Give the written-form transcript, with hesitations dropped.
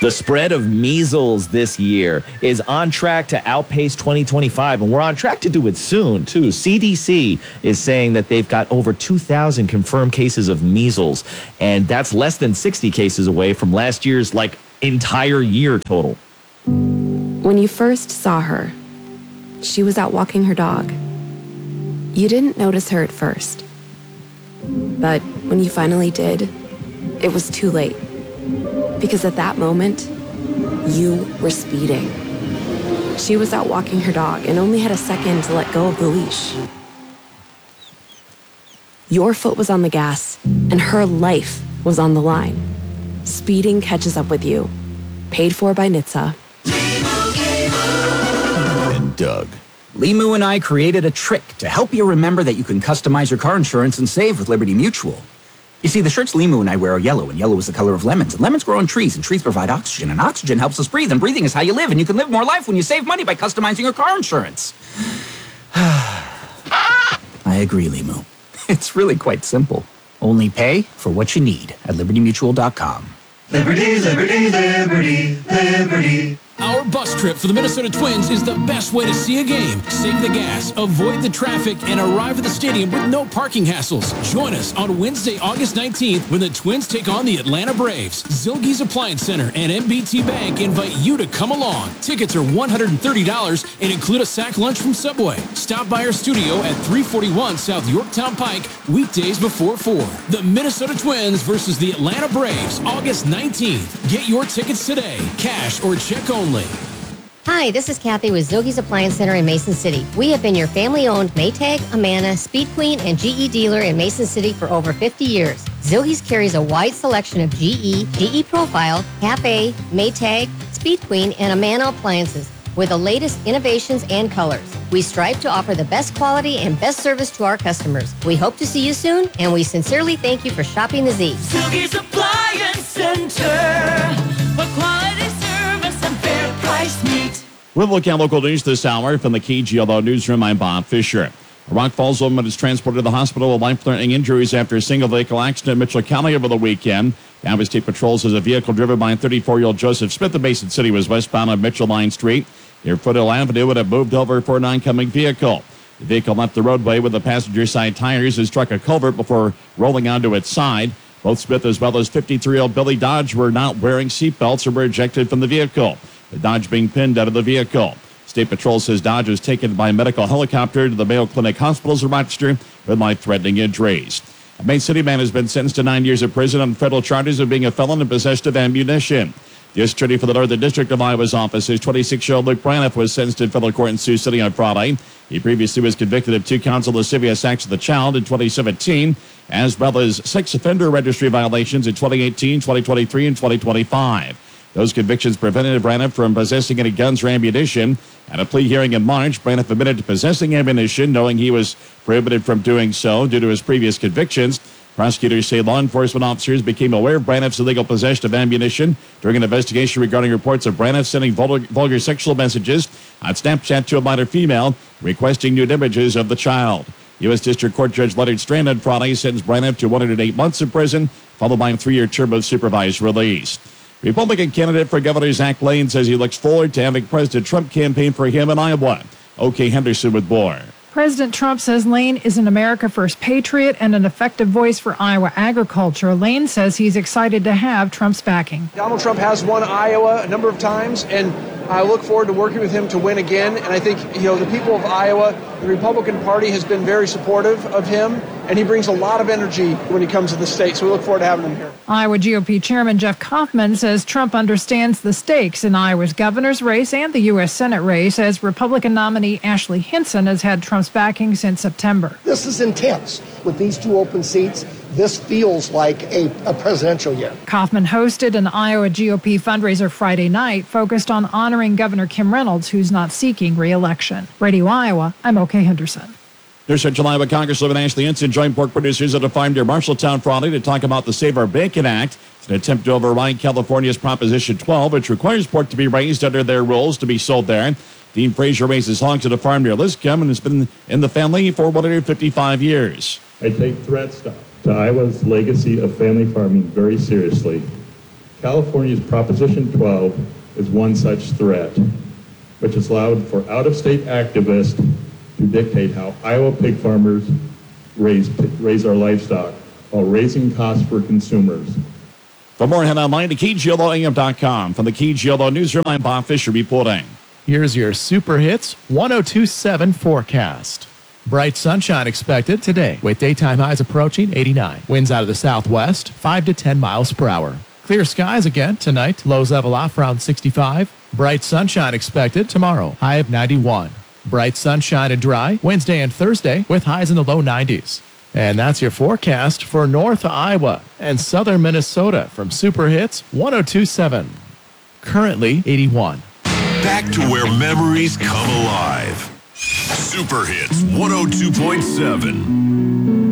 The spread of measles this year is on track to outpace 2025, and we're on track to do it soon, too. CDC is saying that they've got over 2,000 confirmed cases of measles, and that's less than 60 cases away from last year's, entire year total. When you first saw her, she was out walking her dog. You didn't notice her at first. But when you finally did, it was too late. Because at that moment, you were speeding. She was out walking her dog and only had a second to let go of the leash. Your foot was on the gas, and her life was on the line. Speeding catches up with you. Paid for by NHTSA. And Doug. Limu and I created a trick to help you remember that you can customize your car insurance and save with Liberty Mutual. You see, the shirts Limu and I wear are yellow, and yellow is the color of lemons. And lemons grow on trees, and trees provide oxygen, and oxygen helps us breathe, and breathing is how you live, and you can live more life when you save money by customizing your car insurance. I agree, Limu. It's really quite simple. Only pay for what you need at libertymutual.com. Liberty, liberty, liberty, liberty. Our bus trip for the Minnesota Twins is the best way to see a game. Save the gas, avoid the traffic, and arrive at the stadium with no parking hassles. Join us on Wednesday, August 19th when the Twins take on the Atlanta Braves. Zilge's Appliance Center and MBT Bank invite you to come along. Tickets are $130 and include a sack lunch from Subway. Stop by our studio at 341 South Yorktown Pike, weekdays before 4. The Minnesota Twins versus the Atlanta Braves, August 19th. Get your tickets today, cash or check only. Hi, this is Kathy with Zilge's Appliance Center in Mason City. We have been your family-owned Maytag, Amana, Speed Queen, and GE dealer in Mason City for over 50 years. Zilge's carries a wide selection of GE Profile, Cafe, Maytag, Speed Queen, and Amana appliances with the latest innovations and colors. We strive to offer the best quality and best service to our customers. We hope to see you soon, and we sincerely thank you for shopping the Z. Zilge's Appliance Center. For quality service and fair price meet. We'll look at local news this hour from the KGLO Newsroom. I'm Bob Fisher. A Rock Falls woman is transported to the hospital with life-threatening injuries after a single-vehicle accident in Mitchell County over the weekend. Dallas State Patrol says a vehicle driven by 34-year-old Joseph Smith of Mason City was westbound on Mitchell Line Street near Foothill Avenue and had moved over for an oncoming vehicle. The vehicle left the roadway with the passenger side tires and struck a culvert before rolling onto its side. Both Smith as well as 53-year-old Billy Dodge were not wearing seatbelts and were ejected from the vehicle, the Dodge being pinned out of the vehicle. State Patrol says Dodge was taken by a medical helicopter to the Mayo Clinic hospitals in Rochester with life-threatening injuries. A Main City man has been sentenced to 9 years of prison on federal charges of being a felon in possession of ammunition. The U.S. Attorney for the Northern District of Iowa's office says 26-year-old Luke Braniff was sentenced in federal court in Sioux City on Friday. He previously was convicted of 2 counts of lascivious acts with a child in 2017, as well as 6 offender registry violations in 2018, 2023, and 2025. Those convictions prevented Braniff from possessing any guns or ammunition. At a plea hearing in March, Braniff admitted to possessing ammunition, knowing he was prohibited from doing so due to his previous convictions. Prosecutors say law enforcement officers became aware of Braniff's illegal possession of ammunition during an investigation regarding reports of Braniff sending vulgar sexual messages on Snapchat to a minor female, requesting nude images of the child. U.S. District Court Judge Leonard Strand on Friday sentenced Braniff to 108 months in prison, followed by a 3-year term of supervised release. Republican candidate for Governor Zach Lane says he looks forward to having President Trump campaign for him in Iowa. O.K. Henderson with more. President Trump says Lane is an America First patriot and an effective voice for Iowa agriculture. Lane says he's excited to have Trump's backing. Donald Trump has won Iowa a number of times, and I look forward to working with him to win again. And I think, the people of Iowa, the Republican Party has been very supportive of him, and he brings a lot of energy when he comes to the state. So we look forward to having him here. Iowa GOP Chairman Jeff Kaufman says Trump understands the stakes in Iowa's governor's race and the U.S. Senate race, as Republican nominee Ashley Hinson has had Trump's backing since September. This is intense. With these 2 open seats, this feels like a presidential year. Kaufman hosted an Iowa GOP fundraiser Friday night focused on honoring Governor Kim Reynolds, who's not seeking re-election. Radio Iowa, I'm O.K. Henderson. Near Central Iowa Congresswoman Ashley Hinson joined pork producers at a farm near Marshalltown Friday to talk about the Save Our Bacon Act. It's an attempt to override California's Proposition 12, which requires pork to be raised under their rules to be sold there. Dean Frazier raises hogs at a farm near Liscombe and has been in the family for 155 years. I take threats to Iowa's legacy of family farming very seriously. California's Proposition 12 is one such threat, which has allowed for out-of-state activists to dictate how Iowa pig farmers raise our livestock while raising costs for consumers. For more, head online to KGLOAM.com. From the KGLO Newsroom, I'm Bob Fisher reporting. Here's your Super Hits 1027 forecast. Bright sunshine expected today with daytime highs approaching 89. Winds out of the southwest, 5 to 10 miles per hour. Clear skies again tonight. Lows level off around 65. Bright sunshine expected tomorrow. High of 91. Bright sunshine and dry Wednesday and Thursday with highs in the low 90s. And that's your forecast for North Iowa and Southern Minnesota from Super Hits 1027. Currently 81. Back to where memories come alive. Super Hits 102.7.